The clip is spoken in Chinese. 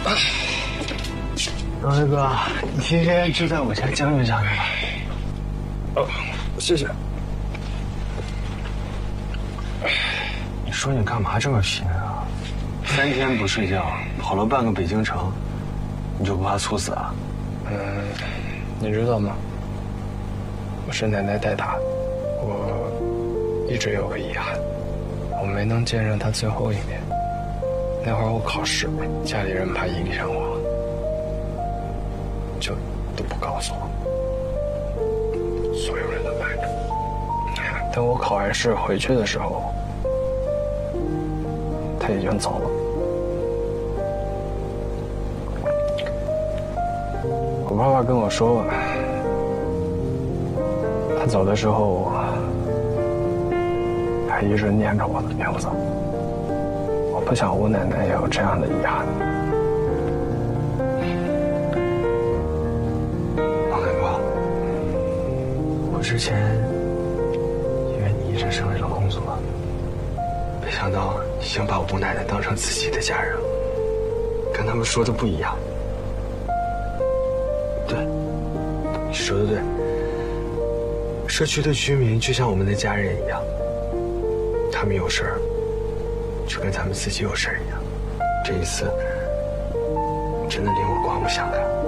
龙威哥，你今天就在我家江院长那吧？ 哦，谢谢。 你说你干嘛这么拼啊？3天不睡觉，跑了半个北京城，你就不怕猝死啊？ 你知道吗？我是奶奶带大的，我一直有个遗憾，我没能见上她最后一面。那会儿我考试，家里人怕影响我，就都不告诉我，所有人都瞒着。等我考完试回去的时候，他已经走了。我爸爸跟我说，他走的时候还一直念着我的名字。我不想我奶奶也有这样的遗憾。 王开哥，我之前以为你一直是为了工作，没想到已经把吴奶奶当成自己的家人了，跟他们说的不一样。对，你说的对，社区的居民就像我们的家人一样，他们有事儿就跟咱们自己有事儿一样。这一次真的令我刮目相看。